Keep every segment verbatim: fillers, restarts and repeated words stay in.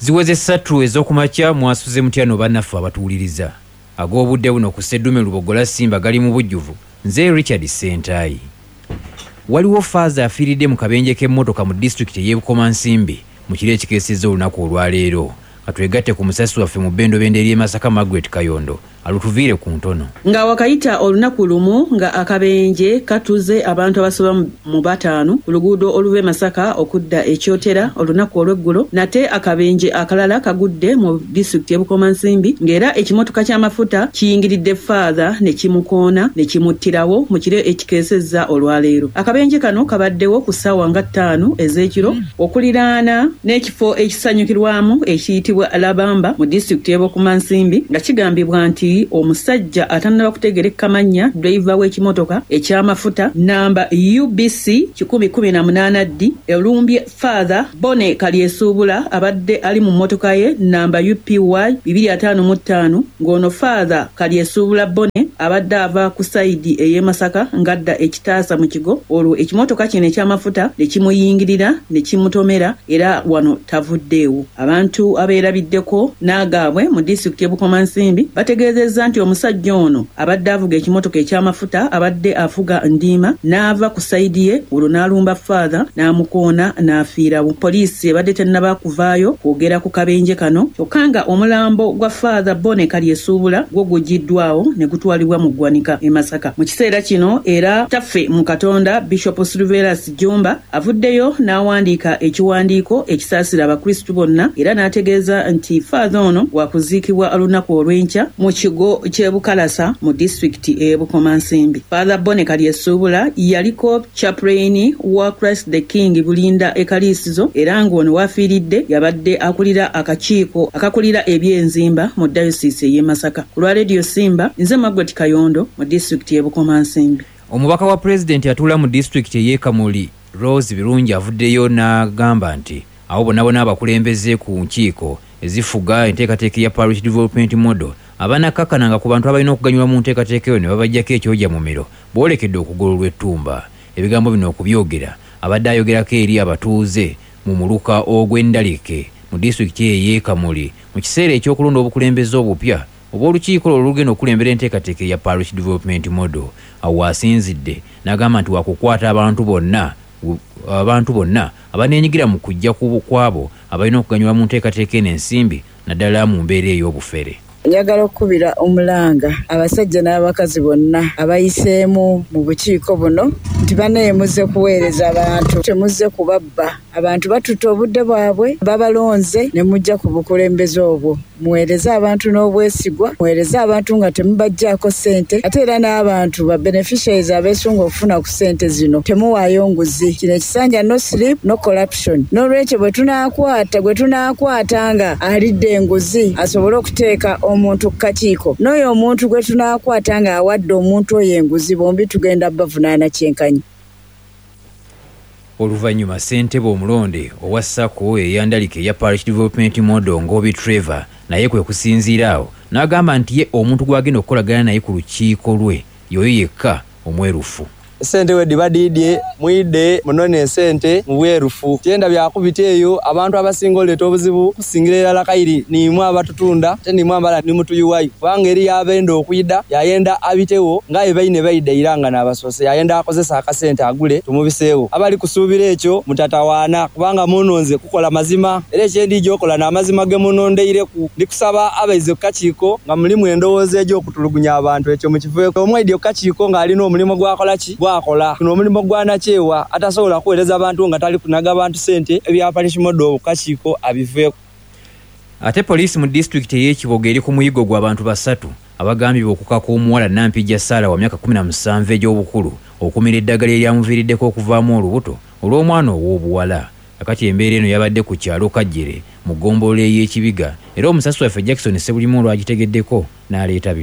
Ziweze ssatu ez'okumakya mwasuze mutyano bannaffe abatuwuliriza. Ag'obudde buno ku Sseddume Lubogola Simba gali mu bujjuvu. Nze Richard Sentayi. Waliwo faaza afiiridde mu kabenje k'emmotoka mu disitulikiti y'e Bukomansimbi mu kiro ekikeesezza olunaku olwaleero. Katwegatte ku musasi waffe mu bbendobende ery'e Masaka Margaret Kayondo alutuviire ku ntono. Nga wakayita olunaku lumu nga akabenje katuze abantu abasoba mu bataano ku luguudo oluva Masaka okudda ekyotera olunaku olw'eggulo, nate akabenje akalala kagudde mu disitulikiti y'e Bukomansimbi ng'era ekimotoka ky'amafuta kiyingiridde faaza ne kimukoona ne kimuttirawo mu kiro ekikeesezza olwaleero. Akabenje kano kabaddewo ku ssaawa nga ttaano ez'ekiro okuliraana n'ekifo ekisanyukirwamu ekiyitibwa Alabamba mu disitulikiti y'e Bukomansimbi nga kigambibwa nti omusajja atannaba kutegerekka mannya driver w'ekimotoka eky'amafuta namba U B C kikumi kumi na munaana D elumbye faaza Bone Kalyesuubula abadde ali mu mmotoka ye namba U P Y bibiri ataano mu ttaano ng'ono faaza Kalyesuubula Bone abadde ava ku sayidi ey'e Masaka ngadda ekitaasa mu kigo, olwo ekimotoka kino eky'amafuta ne kimuyingirira ne kimutomera era wano tavuddeewo. Abantu abeerabiddeko n'agaabwe mu disitulikiti y'e Bukomansimbi bategeezezza nti omusajja ono abadde avuga ekimotoka eky'amafuta abadde avuga ndiima n'ava ku sayidi ye, olwo n'alumba faaza n'amukoona n'afiirawo. Poliisi ebadde tennaba kuvaayo kwogera ku kabenje kano, kyokka nga omulambo gwa faaza Bone Kalyesuubula gwo guggiddwawo ne gutwalibwa mu ggwanika e Masaka. Mu kiseera kino era taffe mu Katonda Bishop Silverus Jumba avuddeyo n'awandiika ekiwandiiko ekisaasira abakristu bonna era n'ategeeza nti faaza ono wakuziikibwa olunaku olw'enkya mu kigo ky'e Bukalasa mu disitulikiti y'e Bukomansimbi. Faaza Bone Kalyesuubula yaliko chaplain wa Christ the King Bulinda ekaliisizo era ng'ono wafiiridde yabadde akulira akakiiko akakulira ebyenzimba mu dayosisi y'e Masaka. Ku lwa Radio Simba, nze Margaret Kayondo mu disitulikiti y'e Bukomansimbi. Omubaka wa pulezidenti atuula mu disitulikiti y'e Kamuli Rose Birungi avuddeyo n'agamba nti abo bonna bonna abakulembeze ku nkiiko ezifuga enteekateeka ya Parish Development Model abanakakkananga ku bantu abalina okuganyulwa mu nteekateeka eyo ne babajjako ekyojja mu miro boolekedde okugololwa ettumba. Ebigambo bino okubyogera abadde ayogerako eri abatuuze mu muluka ogw'endalike mu disitulikiti y'e Kamuli mu kiseera ekyokulonda obukulembeze obupya obw'olukiiko olwo olugenda okulembera enteekateeka ya Parish Development Model. Awo asinzidde n'agamba nti wakukwata abantu bonna abantu bonna abaneenyigira mu kujja kwabo abalina okuganyulwa mu nteekateeka eno ensimbi naddala mu mbeera ey'obufere. Njagala okukubira omulanga abasajja n'abakazi bonna abayiseemu mu bukiiko buno nti banaye muzze kuweereza abantu, temuzze kubabba. Abantu batuta obudde bwabwe babalonze ne mujja ku bukulembeze obwo. Muweereze abantu n'obwesigwa, muweereze abantu nga temubajjaako ssente, ate era n'abantu ba beneficiaries abeesunga okufuna ku ssente zino temuwaayo nguzi. Kino ekisanja no sleep no corruption. N'olwekyo bwe tunaakwata bwe tunaakwata nga alidde enguzi asobole okuteeka omuntu ku kakiiko, n'oyo omuntu gwe tunaakwata nga awadde omuntu oyo enguzi, bombi tugenda bavunaana kyenkanyi. Oluvannyuma ssentebe omulonde owa Sako eyandalike ya Parish Development Model Ngobi Trevor naye kwe kusinziira awo n'agamba nti ye omuntu gw'agenda okukolagana naye ku lukiiko lwe yoyo yekka omwerufu. Sente wedi badidye mwide munone sente mubwerufu tienda byakubita eyo abantu abasinga oleeta obuzibu kusingira erala kairi nimwe abatutunda te nimwe ambala nimutuyuwayo kubanga eri yabenda okuyida yayenda abitewo nga ebaine baida iranga n'abasose yayenda akozesa akasente agule tumubiseewo abali kusuubira ekyo mutatawaana kubanga munonze kukola mazima era ekyendi gyokola n'amazima ge munondeire ku ndikusaba abaize ku kakiiko nga mulimu endowooza egy'okutulugunya abantu ekyo mukiveeko omwaidye ku kakiiko ng'alina omulimo gwakola ki akola kuno omulimu gwana kyewa atasobola kuweereza abantu nga tali kunaga abantu sente ebya Parish Model kakiiko abiveeko. Ate poliisi mu disitulikiti y'Ekiboga eri ku muyigo gw'abantu basatu abagambibwa okukaka omuwala Nampijja Sarah wa myaka kumi na musanvu egy'obukulu okumira eddagala eryamuviiriddeko okuvaamu olubuto olw'omwana ow'obuwala. Akati embeera eno yabadde ku kyalo Kajjere mu ggombolola y'Ekibiga era omusasi waffe Jackson Sebulimu olwagitegeddeko n'aleeta bino.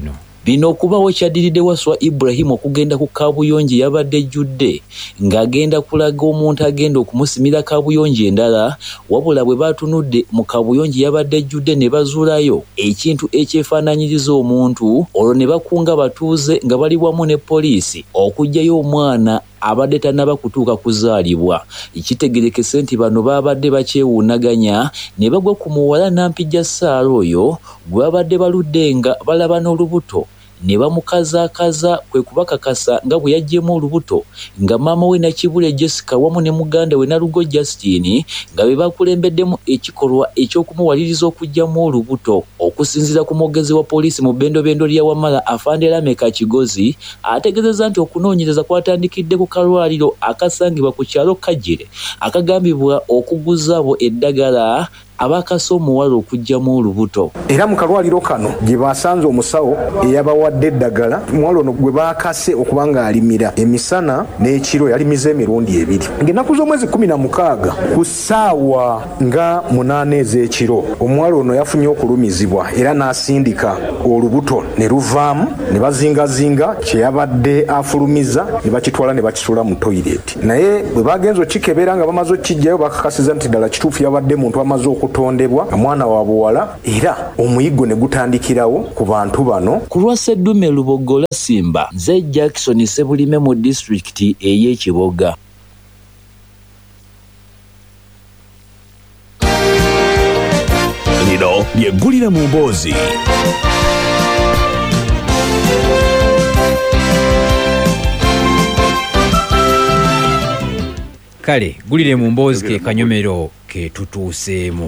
Bino okubawo kyaddiridde Waswa Ibrahim okugenda ku kaabuyonjo yabadde ejjudde ng'agenda kulaga omuntu agenda okumusimira kaabuyonjo endala, wabula bwe batunudde mu kaabuyonjo yabadde ejjudde ne bazuulayo ekintu ekyefaanaanyiriza omuntu, olwo ne bakunga batuuze nga bali wamu ne poliisi okuggyayo omwana abadde tannaba kutuuka kuzaalibwa. Ekitegerekese nti bano baabadde bakyewuunaganya ne bagwa ku muwala Nampijja Sarah oyo gwe babadde baludde nga balaba n'olubuto ne bamukazaakaza kwe kubakakasa nga bwe yaggyemu olubuto nga maama we Nakibule Jessica wamu ne muganda we Nalugo Justine nga be bakulembeddemu ekikolwa eky'okumuwaliriza okuggyamu olubuto. Okusinziira ku mwogezi wa poliisi mu bbendobendo lya Wamala Afande Lameka Kigozi, ategeezezza nti okunoonyereza kwatandikidde ku kalwaliro akasangibwa ku kyalo Kajjire akagambibwa okuguza abo eddagala abakase omuwala okuggyamu olubuto. Era mu kalwaliro kano gye basanze omusawo eyabawadde eddagala, omuwala ono gwe baakase okuba ng'alimira emisana n'ekiro yalimiza emirundi ebiri. Ng'ennaku z'omwezi kkumi na mukaaga ku ssaawa nga munaana ez'ekiro omuwala ono yafunye okulumizibwa era n'asindika olubuto ne luvaamu ne bazingazinga kye yabadde afulumiza ne bakitwala ne bakisula mu toyireti. Naye bwe bagenze okikebera nga bamaze okkiggyayo bakakasiza nti ddala kituufu yabadde muntu amaze okutondebwa omwana wa buwala, era omuyiggo ne gutandikirawo ku bantu bano. Ku lwa Sseddume Lubogola Simba, nze Jackson Sebulime mu disitulikiti ey'Ekiboga. Lino lyeggulire mu mboozi. Kale gulire mu mboozi ke kanyomero ke tutuuseemu.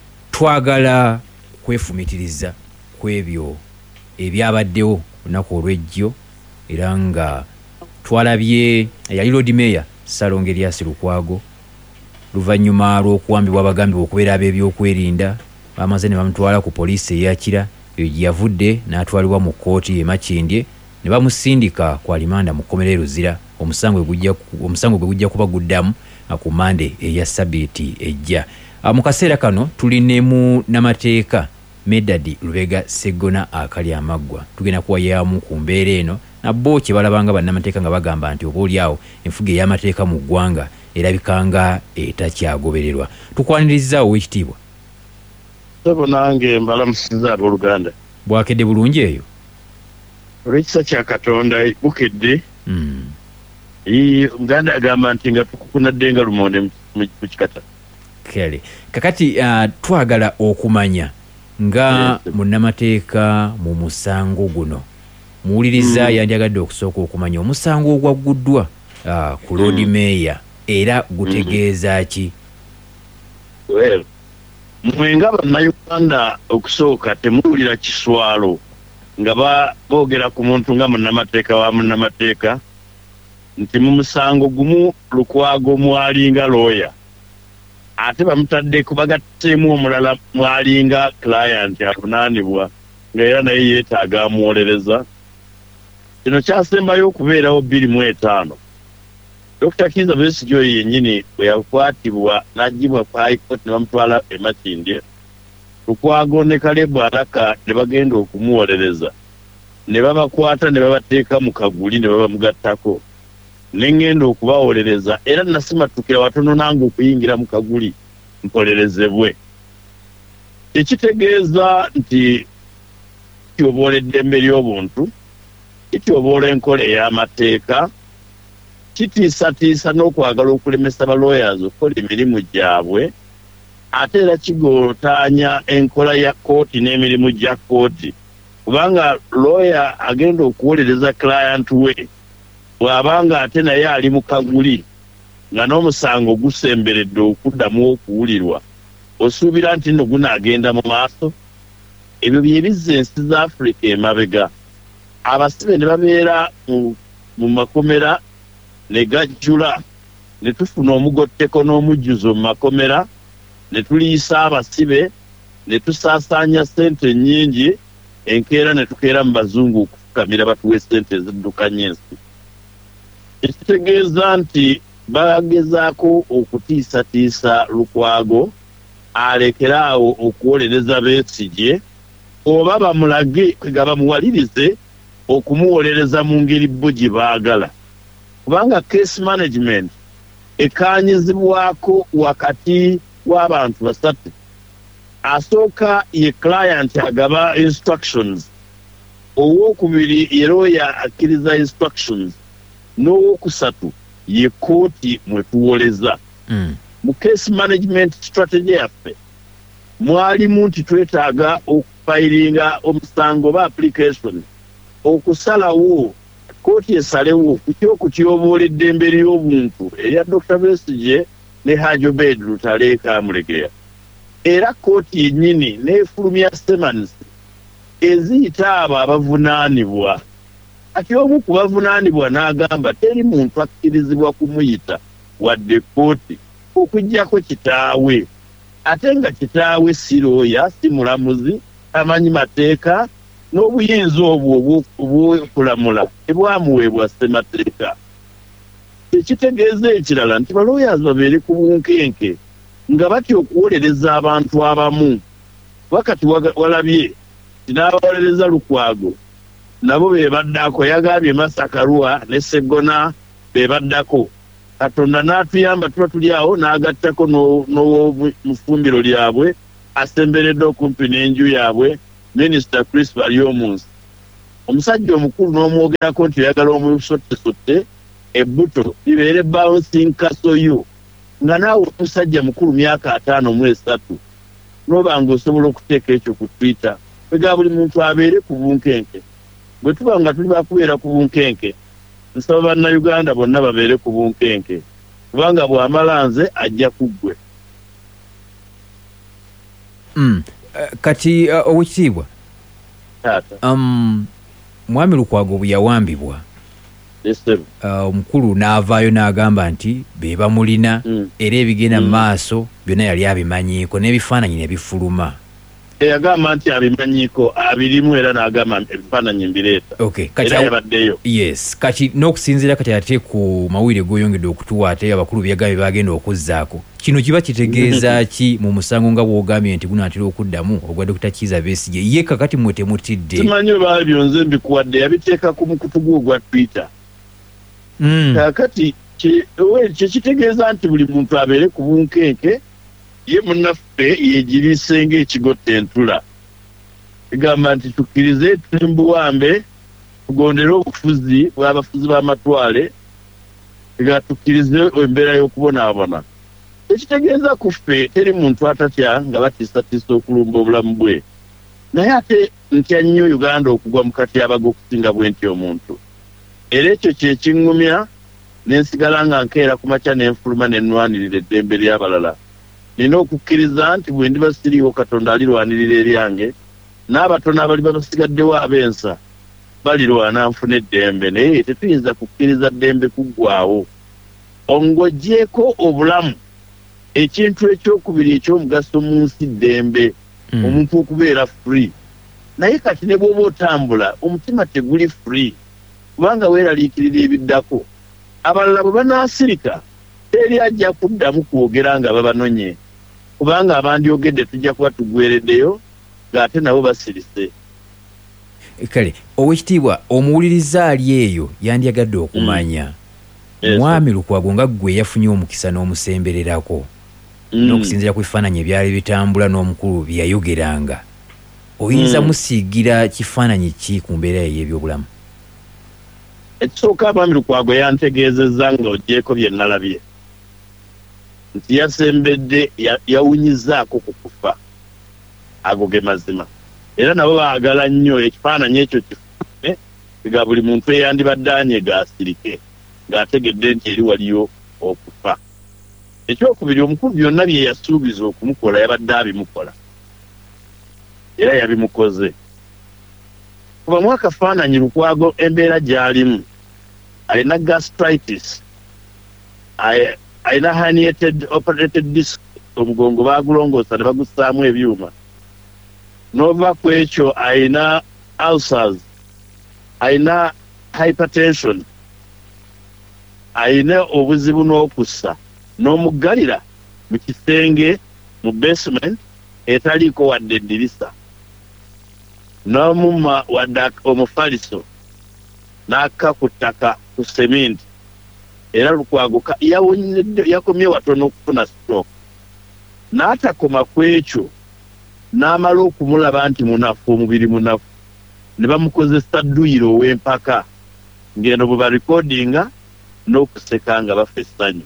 Twagala kwefumitiriza kw'ebyo ebyabaddewo lunaku olw'ejjo, era nga twalabye yali Lord Mayor Salongerias Lukwago luvannyuma lw'okuwambibwa abagambibwa okubeera ab'ebyokwerinda bamaze ne bamutwala ku poliisi eyakira, eyo gye yavudde n'atwalibwa mu kkooti e Makindye ne bamusindika ku alimanda mu kkomera e Luzira. Omusango gwe gujja kuba guddamu ku Mande eya Sabiiti ejja. Mu kaseera kano tulinemu n'amateeka Medadi Lubega Segona akali amaggwa. Tugenda kuwayamu ku mbeera eno nabo kye balabanga bannamateeka nga bagamba nti oboolyawo enfuga ey'amateeka mu ggwanga erabikanga etakyagobererwa. Tukwaniriza Oweekitiibwa. Sebo nange mbalamusiza abooluganda. Bwakedde bulungi eyo? Olw'ekisa kya Katonda bukedde. Mm. Ii Uganda agamba nti nga tukunadde nga lumonde mu kikata. Kale. Kakati uh, twagala okumanya nga yes, munnamateeka mu musango guno. Muwuliriza mm. yandyagadde okusooka okumanya omusango ogwagguddwa uh, ku Lord mm. Mayor era gutegeeza mm. ki? Well, mwenga bannayuganda okusooka temuwulira kiswalo nga boogera ku muntu nga munnamateeka wa munnamateeka nti mu musango gumu Lukwago mwalinga lawyer ate bamutadde kubagattemu omulala mwalinga client avunaanibwa nga era naye yeetaaga amuwolereza. Kino kyasembayo okubeerawo bbiri mu etaano. Dokita Kizza Besigye oyo yennyini bwe yakwatibwa n'aggyibwa ku High Court ne bamutwala e Makindye, Lukwago ne Caleb Araka ne bagenda okumuwolereza ne babakwata ne babateeka mu kaguli ne babamugattako. Nengenda okubawolereza era nasimatukira watono nange okuyingira mu kaguli mpolerezebwe. Ekitegeeza nti kyoboola eddembe ly'obuntu, kityoboola enkola ey'amateeka, kitiisatiisa n'okwagala okulemesa ba lawyers okukola emirimu gyabwe, ate era kigootaanya enkola ya kooti n'emirimu gya kooti. Kubanga lawyer agenda okuwolereza client we bw'abanga ate naye ali mu kaguli nga n'omusango gusemberedde okuddamu okuwulirwa, osuubira nti nno gunaagenda mu maaso. Ebyo bye bizza ensi za Africa emabega. Abasibe ne babeera mu makomera ne gajjula, ne tufuna omugotteko n'omujjuzo mu makomera, ne tuliisa abasibe, ne tusaasaanya ssente nnyingi, enkeera ne tukeera mu bazungu okufukamira batuwe ssente eziddukanya ensi. Ekitegeeza nti bagezaako okutiisatiisa Lukwago alekeraawo okuwolereza Besigye oba bamulage nga bamuwalirize okumuwolereza mu ngeri bo gye baagala kubanga case management ekanyizibwako wakati w'abantu basatu asooka ye client agaba instructions owokubiri ye lawyer akkiriza instructions n'owokusatu ye kooti mwetuwoleza mm. mu case management strategy yaffe mwalimu nti twetaaga okufayiringa omusango ba application okusalawo kooti esalewo ku ky'okutyoboola eddembe ly'obuntu erya Doctor Besigye ne Haji Obed Lutale Kamulegeya era kooti yennyini n'efulumya Semansi eziyita abo abavunaanibwa ati omu ku bavunaanibwa n'agamba teri muntu akkirizibwa kumuyita wadde kooti okuggyako kitaawe ate nga kitaawe si looya si mulamuzi amanyi mateeka n'obuyinza obwo obw'okulamula tebwamuweebwa ssemateeka ekitegeeza ekirala nti balooyazi babeere ku bunkenke nga batya okuwolereza abantu abamu wakati walabye tinaabawolereza Lukwago nabo be baddako yagambye Masakarua ne Segona be baddako Katonda n'atuyamba tuba tuli awo n'agattako n'omufumbiro lyabwe asemberedde okumpi n'enju yaabwe Minisita Chris Baryomunsi omusajja omukulu n'omwogerako nti oyagala omusotesote ebbuto libeere bouncing castle nga naawe omusajja mukulu myaka ataano mu esatu n'oba ng'osobola okuteeka ekyo ku Twitter kwega buli muntu abeere ku bunkenke bwe tuba nga tuli bakubeera ku bunkenke nsaba bannayuganda bonna babeere ku bunkenke kubanga bw'amala nze ajja kuggwe mm. uh, kati uh, owekitiibwa um, mwami Lukwago bwe yawambibwa omukulu uh, n'avaayo n'agamba nti be bamulina mm. era ebigenda mu mm. maaso byonna yali abimanyiiko n'ebifaananyi ne bifuluma eyagamba nti abimanyiiko abirimu era n'agamba ebifaananyi mbireeta okay. era yabaddeyo yes kati n'okusinziira kati ate ku mawulire g'oyongedde okutuwa ate abakulu byagambye bagenda okuzzaako kino kiba kitegeeza ki mu musango nga bw'ogambye nti gunaatera okuddamu ogwa Dokita Kizza Besigye ye kakati mmwe temutidde simanyi oba byonze mbikuwadde yabiteeka ku mukutu gwe ogwa Twitter mm. kakati kyekitegeeza nti buli muntu abeere ku bunkenke ye munnaffe yegiriise ng'ekigotta entula egamba nti tukkirize tulimbuwambe tugondere obufuzi bw'abafuzi b'amatwale ega tukkirize embeera y'okubonaabona ekitegeeza ku ffe teri muntu atatya nga batiisatiisa okulumba obulamu bwe naye ate ntya nnyo Uganda okugwa mu katyabaga okusinga bwenti omuntu era ekyo kye kiŋŋumya n'ensigala nga nkeera ku makya n'enfuluma ne nnwanirira eddembe ly'abalala nina okukkiriza nti bwe ndiba siriiwo Katonda alirwanirira eryange n'abatono abali basigaddewo ab'ensa balirwana nfuna eddembe naye tetuyinza kukkiriza ddembe kuggwaawo ong'oggyeko obulamu ekintu ekyokubiri ekyomugaso mu nsi ddembe mm. omuntu okubeera free naye kati ne bw'oba otambula omutima teguli free kubanga weeraliikirira ebiddako abalala bwe banaasirika teri ajja kuddamu kwogera nga babanonye kubanga abandyogedde tujja kuba tugwereddeyo ng'ate nabo basirise kale owekitiibwa omuwuliriza ali eyo yandyagadde okumanya mm. yes. Mwami Lukwago nga ggwe yafunye omukisa n'omusembererako mm. n'okusinziira ku bifaananyi ebyali bitambula n'omukulu bye yayogeranga oyinza mm. musiigira kifaananyi ki ku mbeera y'ebyobulamu ekisooka Mwami Lukwago yantegeezezza nga oggyeko bye nalabye nti yasembedde yawunyizaako ku kufa ago ge mazima era nabo baagala nnyo ekifaananyi ekyo kifume nga buli muntu eyandibadde anyega asirike ng'ategedde nti eri waliyo okufa ekyokubiri omukulu byonna bye yasuubiza okumukola yabadde abimukola era yabimukoze kuba mu akafaananyi Lukwago embeera gy'alimu alina gastritis alina herniated operated disc omugongo baagulongoosa ne bagussaamu ebyuma n'ova ku ekyo alina ulcers alina hypertension alina obuzibu n'okussa n'omuggalira mu kisenge mu basement etaliiko wadde eddirisa n'omumma wadde omufaliso n'aka ku ttaka ku sementi era Lukwago yawonyedde yakomye watono okufuna stroke n'atakoma ku ekyo n'amala okumulaba nti munafu omubiri munafu ne bamukozesa dduyiro ow'empaka ng'eno bwe barekodinga n'okuseka nga bafa essanyu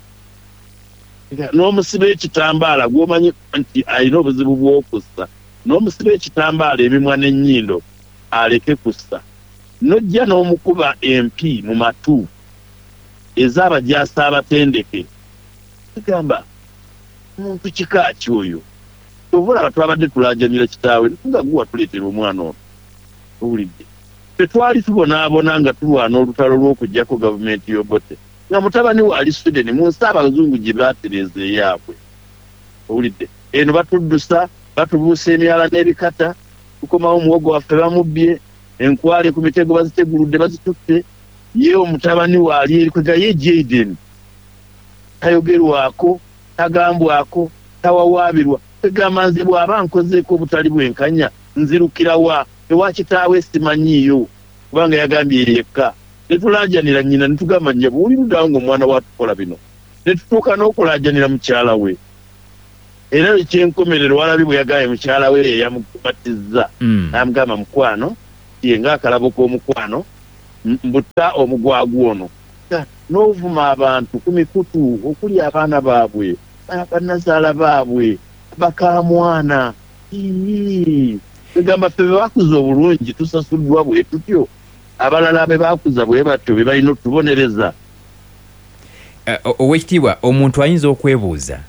n'omusiba ekitambaala gw'omanyi nti alina obuzibu bw'okussa n'omusiba ekitambaala emimwa n'ennyindo aleke kussa n'ojja n'omukuba empi mu matu ez'abajaasi abatendeke kigamba muntu kika ki oyo obulaba twabadde tulajanira kitaawe nga guwa tuleetera omwana ono owulidde tetwali tubonaabona nga tulwana olutalo lw'okuggyako gavumenti y'Obote nga mutabani waali Sweden mu nsi abazungu gye baatereza eyaabwe owulidde eno batuddusa batubuusa emyala n'ebikata tukomawo omuwogo waffe bamubbye enkwale ku mitego baziteguludde bazitutte ye omutabani waali erikwega ye Jaden tayogerwako tagambwako tawawaabirwa egamba nze bw'aba nkozeeko obutali bwenkanya nzirukirawa ewa kitaawe simanyiiyo kubanga yagambye yekka netulajanira nnyina netugamba nnya buwuliruddawo ng'omwana watukola bino netutuuka n'okulajanira mukyala we era ekyenkomerero walabi bwe yagambye mukyala we eyamukubatizza n'amugamba mukwano yenga akalabo k'omukwano mbutta omugwagu ono n'ovuma abantu ku mikutu okuli abaana baabwe bannazaala baabwe bakamwana egamba ffe bebakuza obulungi tusasuddwa bwe tutyo abalala be bakuza bwe batyo be balina otubonereza. Owekitiibwa omuntu ayinza okwebuuza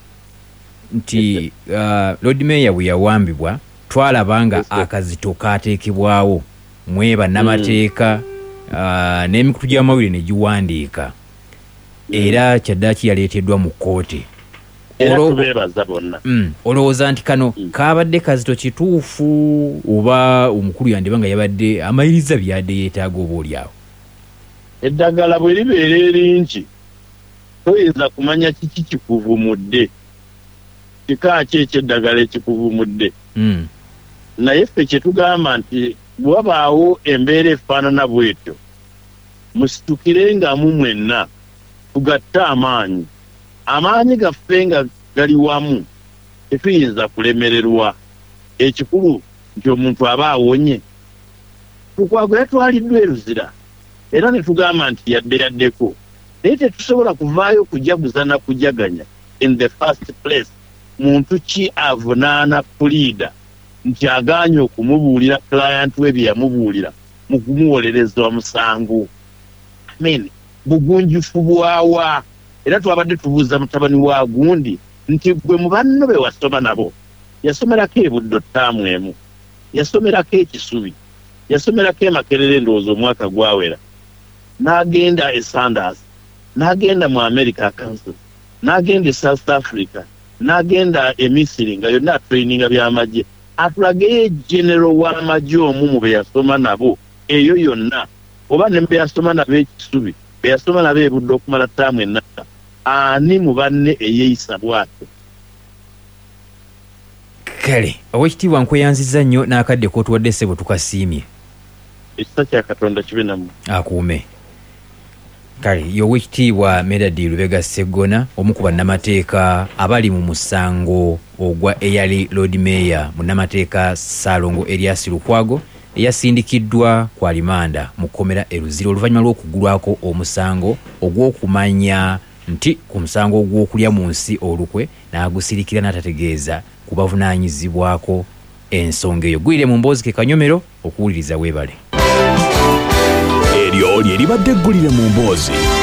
nti Lord Mayor bwe yawambibwa twalabanga akazito kaateekebwawo mwe bannamateeka n'emikutu gy'amawulire ne giwandiika era kyaddaaki yaleeteddwa mu kkooti. Olowooza nti kano kaabadde kazito kituufu oba omukulu yandiba nga yabadde amayiriza byadde yeetaaga oba oliawo? Eddagala bwe libeera eringi toyinza kumanya kiki kikuvumudde, kika ki eky'eddagala ekikuvumudde. Naye ffe kye tugamba nti bwabaawo embeera efaanana bw'etyo musitukirengamu mwenna tugatte amaanyi. Amaanyi gaffe nga gali wamu tetuyinza kulemererwa. Ekikulu nti omuntu aba awonye. Lukwago yatwaliddwa eruzira era ne tugamba nti yadde yaddeko naye tetusobola kuvaayo kujaguza na kujaganya. In the first place muntu ki avunaana puliida nti agaanye okumubuulira client we bye yamubuulira mu kumuwolereza omusango? I mean, bugunjufu bwawa? Era twabadde tubuuza mutabani wa gundi nti gwe mu banno be wasoma nabo yasomerako e Buddo ttaamu emu, yasomerako e Kisubi, yasomerako e Makerere ndowooza omwaka gwawera, n'agenda e Sanders, n'agenda mu America Council, n'agenda e South Africa, n'agenda e Misiri nga yonna atraininga by'amagye. Atulageyo general w'amagye omu mu be yasoma nabo eyo yonna, oba ne be yasoma nabo e Kisubi, be yasoma nabo e Buddo okumala ttaamu ennaka. Ani mu banne eyeeyisa bw'atyo? Kale Owekitiibwa nkweyanziza nnyo n'akadde k'otuwadde ssebo tukasiimye. Ekisa kya Katonda kibe nammwe akuume. Kale ye Owekitiibwa Medard Lubega Sseggona omu ku bannamateeka abali mu musango ogwa eyali Lord Mayor munnamateeka Ssaalongo Erias Lukwago eyasindikiddwa ku alimanda mu kkomera e Luzira oluvannyuma lw'okugulwako omusango ogw'okumanya nti ku musango ogw'okulya mu nsi olukwe n'agusirikira n'atategeeza ku bavunaanyizibwako ensonga eyo. Gwire mu mboozi ke Kanyomero okuwuliriza weebale. Eryo lye libadde eggulire mu mboozi.